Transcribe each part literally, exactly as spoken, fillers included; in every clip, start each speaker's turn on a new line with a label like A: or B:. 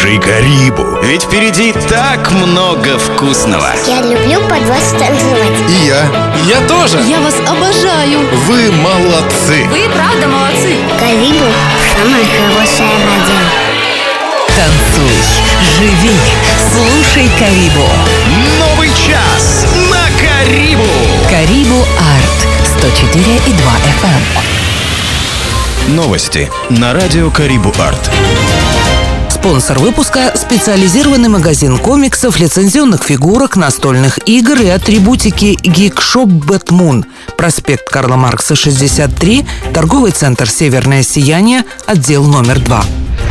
A: Слушай Карибу, ведь впереди так много вкусного.
B: Я люблю под вас танцевать.
C: И я.
D: Я тоже.
E: Я вас обожаю.
C: Вы молодцы.
E: Вы правда молодцы.
B: Карибу – самая хорошая радио.
F: Танцуй, живи, слушай Карибу.
A: Новый час на Карибу.
F: Карибу Арт сто четыре и два эф эм.
A: Новости на радио Карибу Арт.
F: Спонсор выпуска – специализированный магазин комиксов, лицензионных фигурок, настольных игр и атрибутики Geekshop Batmoon. Проспект Карла Маркса, шестьдесят три, торговый центр «Северное сияние», отдел номер два.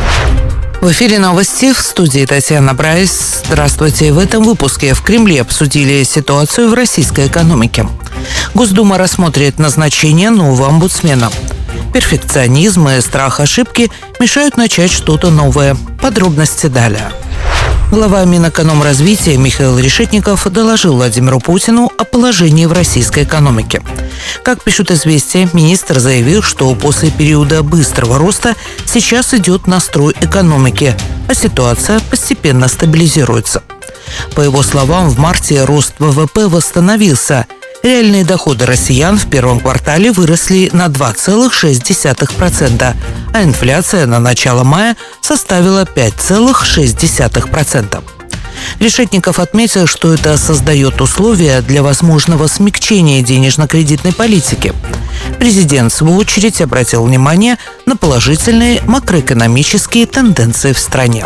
F: В эфире новости, в студии Татьяна Брайс. Здравствуйте. В этом выпуске в Кремле обсудили ситуацию в российской экономике. Госдума рассмотрит назначение нового омбудсмена. Перфекционизм и страх ошибки мешают начать что-то новое. Подробности далее. Глава Минэкономразвития Михаил Решетников доложил Владимиру Путину о положении в российской экономике. Как пишут «Известия», министр заявил, что после периода быстрого роста сейчас идет настрой экономики, а ситуация постепенно стабилизируется. По его словам, в марте рост вэ вэ пэ восстановился. Реальные доходы россиян в первом квартале выросли на два целых шесть десятых процента, а инфляция на начало мая составила пять целых шесть десятых процента. Решетников отметил, что это создает условия для возможного смягчения денежно-кредитной политики. Президент, в свою очередь, обратил внимание на положительные макроэкономические тенденции в стране.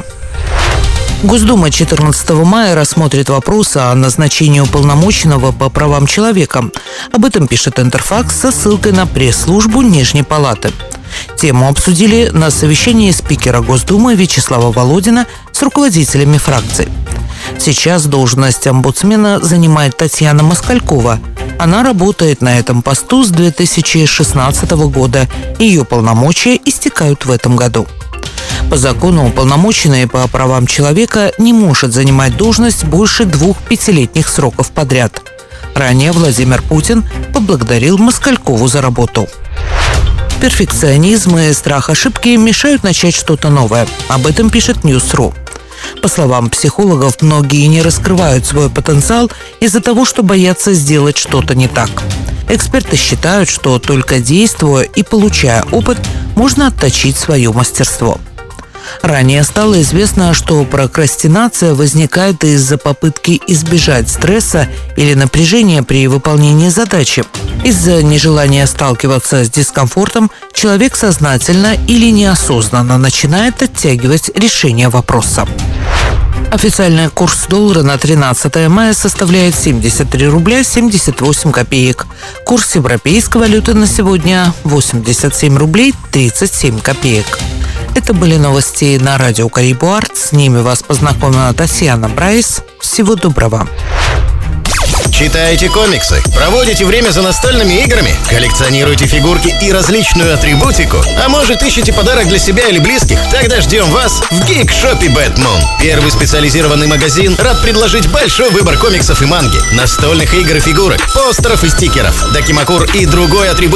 F: Госдума четырнадцатого мая рассмотрит вопрос о назначении уполномоченного по правам человека. Об этом пишет Интерфакс со ссылкой на пресс-службу Нижней палаты. Тему обсудили на совещании спикера Госдумы Вячеслава Володина с руководителями фракций. Сейчас должность омбудсмена занимает Татьяна Москалькова. Она работает на этом посту с две тысячи шестнадцатого года. Ее полномочия истекают в этом году. По закону уполномоченный по правам человека не может занимать должность больше двух пятилетних сроков подряд. Ранее Владимир Путин поблагодарил Москалькову за работу. Перфекционизм и страх ошибки мешают начать что-то новое. Об этом пишет Ньюс точка ру. По словам психологов, многие не раскрывают свой потенциал из-за того, что боятся сделать что-то не так. Эксперты считают, что только действуя и получая опыт, можно отточить свое мастерство. Ранее стало известно, что прокрастинация возникает из-за попытки избежать стресса или напряжения при выполнении задачи. Из-за нежелания сталкиваться с дискомфортом человек сознательно или неосознанно начинает оттягивать решение вопроса. Официальный курс доллара на тринадцатое мая составляет семьдесят три рубля семьдесят восемь копеек. Курс европейской валюты на сегодня – восемьдесят семь рублей тридцать семь копеек. Это были новости на радио Карибу Арт. С ними вас познакомила Татьяна Брайс. Всего доброго.
G: Читаете комиксы? Проводите время за настольными играми? Коллекционируете фигурки и различную атрибутику? А может, ищете подарок для себя или близких? Тогда ждем вас в Geekshop Batmoon. Первый специализированный магазин рад предложить большой выбор комиксов и манги, настольных игр и фигурок, постеров и стикеров, дакимакур и другой атрибутики